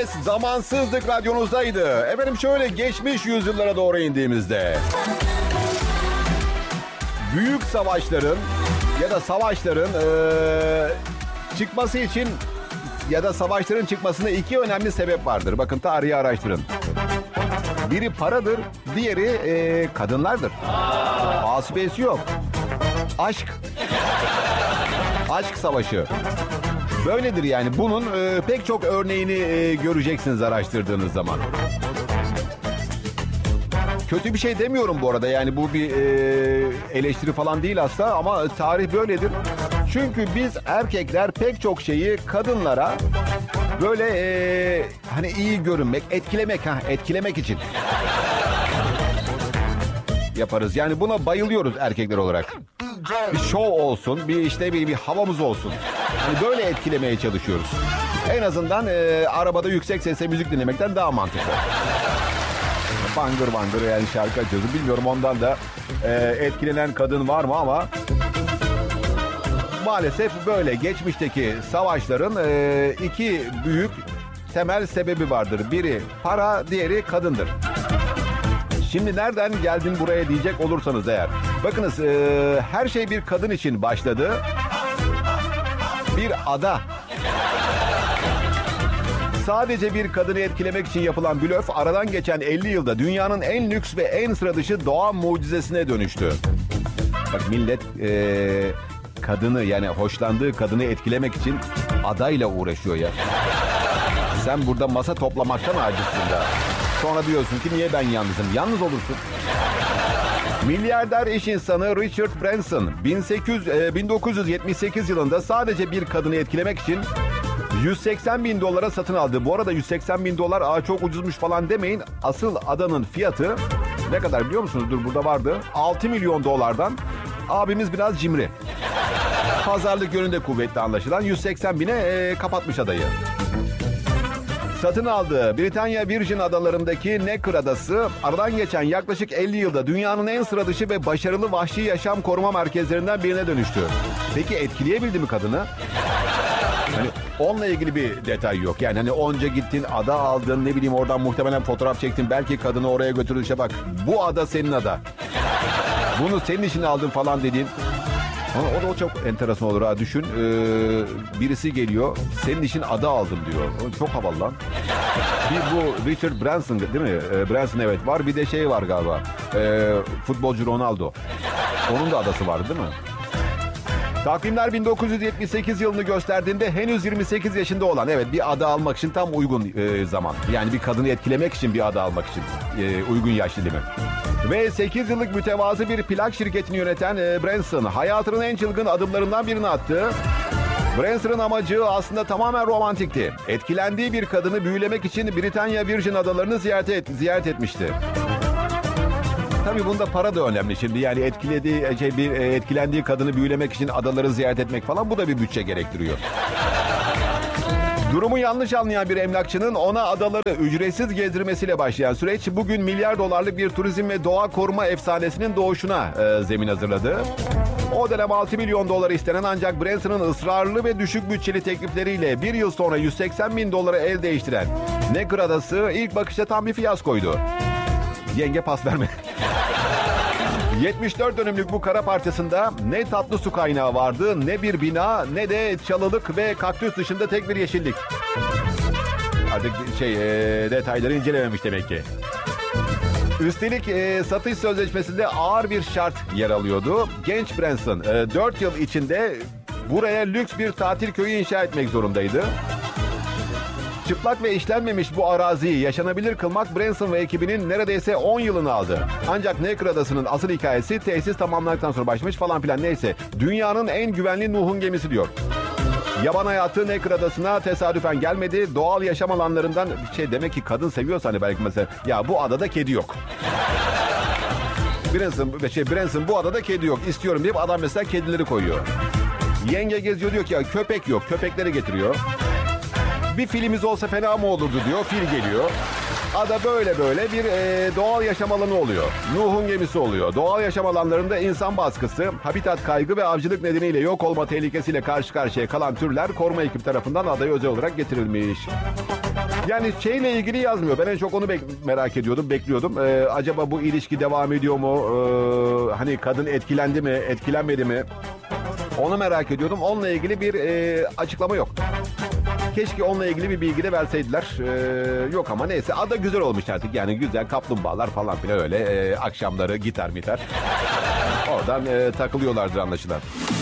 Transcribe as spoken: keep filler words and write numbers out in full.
ses zamansızlık radyonuzdaydı. Efendim şöyle geçmiş yüzyıllara doğru indiğimizde büyük savaşların ya da savaşların ee, çıkması için ya da savaşların çıkmasında iki önemli sebep vardır. Bakın tarihi araştırın. Biri paradır, diğeri ee, kadınlardır. Asibesi yok. Aşk. Aşk savaşı. Böyledir yani. Bunun e, pek çok örneğini e, göreceksiniz araştırdığınız zaman. Kötü bir şey demiyorum bu arada. Yani bu bir e, eleştiri falan değil aslında ama tarih böyledir. Çünkü biz erkekler pek çok şeyi kadınlara böyle e, hani iyi görünmek, etkilemek ha etkilemek için yaparız. Yani buna bayılıyoruz erkekler olarak. Bir şov olsun, bir işte bir, bir havamız olsun. Hani böyle etkilemeye çalışıyoruz. En azından e, arabada yüksek sesle müzik dinlemekten daha mantıklı. Bangır bangır yani şarkı açıyoruz. Bilmiyorum ondan da e, etkilenen kadın var mı ama maalesef böyle. Geçmişteki savaşların e, iki büyük temel sebebi vardır. Biri para, diğeri kadındır. Şimdi nereden geldin buraya diyecek olursanız eğer. Bakınız e, her şey bir kadın için başladı. Bir ada. Sadece bir kadını etkilemek için yapılan blöf aradan geçen elli yılda dünyanın en lüks ve en sıra dışı doğa mucizesine dönüştü. Bak millet e, kadını yani hoşlandığı kadını etkilemek için adayla uğraşıyor ya. Sen burada masa toplamaktan acizsin da. Sonra diyorsun ki niye ben yalnızım? Yalnız olursun. Milyarder iş insanı Richard Branson bin dokuz yüz yetmiş sekiz yılında sadece bir kadını etkilemek için yüz seksen bin dolara satın aldı. Bu arada yüz seksen bin dolar aa çok ucuzmuş falan demeyin. Asıl adanın fiyatı ne kadar biliyor musunuz? Dur burada vardı. altı milyon dolardan. Abimiz biraz cimri. Pazarlık yönünde kuvvetli anlaşılan yüz seksen bine e, kapatmış adayı. Satın aldığı Britanya Virgin Adaları'ndaki Necker Adası aradan geçen yaklaşık elli yılda dünyanın en sıra dışı ve başarılı vahşi yaşam koruma merkezlerinden birine dönüştü. Peki etkileyebildi mi kadını? Hani onunla ilgili bir detay yok. Yani hani onca gittin, ada aldın, ne bileyim oradan muhtemelen fotoğraf çektin. Belki kadını oraya götürdün. İşte bak bu ada senin ada. Bunu senin için aldın falan dedin. Ama o da o çok enteresan olur ha. Düşün ee, birisi geliyor senin için ada aldım diyor. O çok havalı lan. Bir bu Richard Branson değil mi? E, Branson evet var. Bir de şey var galiba. E, futbolcu Ronaldo. Onun da adası vardı değil mi? Takvimler bin dokuz yüz yetmiş sekiz yılını gösterdiğinde henüz yirmi sekiz yaşında olan evet bir ada almak için tam uygun e, zaman. Yani bir kadını etkilemek için bir ada almak için e, uygun yaş dilimi. Ve sekiz yıllık mütevazı bir plak şirketini yöneten e, Branson hayatının en çılgın adımlarından birini attı. Branson'ın amacı aslında tamamen romantikti. Etkilendiği bir kadını büyülemek için Britanya Virgin Adaları'nı ziyaret, et, ziyaret etmişti. Tabii bunda para da önemli şimdi. Yani etkilediği şey bir etkilendiği kadını büyülemek için adaları ziyaret etmek falan bu da bir bütçe gerektiriyor. Durumu yanlış anlayan bir emlakçının ona adaları ücretsiz gezdirmesiyle başlayan süreç bugün milyar dolarlık bir turizm ve doğa koruma efsanesinin doğuşuna e, zemin hazırladı. O dönem altı milyon dolar istenen ancak Branson'ın ısrarlı ve düşük bütçeli teklifleriyle bir yıl sonra yüz seksen bin dolara el değiştiren Necker Adası ilk bakışta tam bir fiyaskoydu. Yenge pas verme. yetmiş dört dönümlük bu kara parçasında ne tatlı su kaynağı vardı, ne bir bina, ne de çalılık ve kaktüs dışında tek bir yeşillik. Artık şey e, detayları incelememiş demek ki. Üstelik e, satış sözleşmesinde ağır bir şart yer alıyordu. Genç Branson e, dört yıl içinde buraya lüks bir tatil köyü inşa etmek zorundaydı. Çıplak ve işlenmemiş bu araziyi yaşanabilir kılmak Branson ve ekibinin neredeyse on yılını aldı. Ancak Necker Adası'nın asıl hikayesi tesis tamamlandıktan sonra başlamış falan filan neyse. Dünyanın en güvenli Nuh'un gemisi diyor. Yaban hayatı Necker Adası'na tesadüfen gelmedi. Doğal yaşam alanlarından şey demek ki kadın seviyorsa hani belki mesela ya bu adada kedi yok. Branson, şey, Branson bu adada kedi yok istiyorum deyip adam mesela kedileri koyuyor. Yenge geziyor diyor ki ya köpek yok köpekleri getiriyor. Bir filimiz olsa fena mı olurdu diyor. Fil geliyor. Ada böyle böyle bir e, doğal yaşam alanı oluyor. Nuh'un gemisi oluyor. Doğal yaşam alanlarında insan baskısı, habitat kaygı ve avcılık nedeniyle yok olma tehlikesiyle karşı karşıya kalan türler koruma ekibi tarafından adaya özel olarak getirilmiş. Yani şeyle ilgili yazmıyor. Ben en çok onu bek- merak ediyordum, bekliyordum. Ee, acaba bu ilişki devam ediyor mu? Ee, hani kadın etkilendi mi, etkilenmedi mi? Onu merak ediyordum. Onunla ilgili bir e, açıklama yok. Keşke onunla ilgili bir bilgi de verseydiler. Ee, yok ama neyse. Adı güzel olmuş artık. Yani güzel kaplumbağalar falan filan öyle. Ee, akşamları gitar mitar. Oradan e, takılıyorlardır anlaşılan.